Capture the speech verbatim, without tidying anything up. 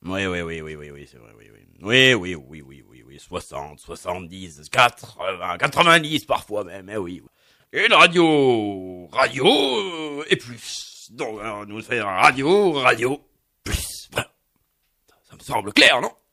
Oui, oui, oui, oui, oui, oui, c'est vrai, oui, oui. Oui, oui, oui, oui, oui, oui, soixante, soixante-dix, quatre-vingts, quatre-vingt-dix parfois même, eh oui. Une radio, radio euh, et plus. Donc, euh, nous faisons radio, radio, plus. Voilà. Ça me semble clair, non?